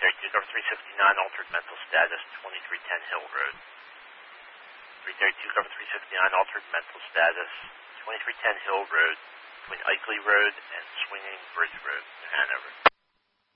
332, cover 369, altered mental status, 2310 Hill Road. 332, cover 369, altered mental status, 2310 Hill Road, between Ikley Road and Swinging Bridge Road in Hanover.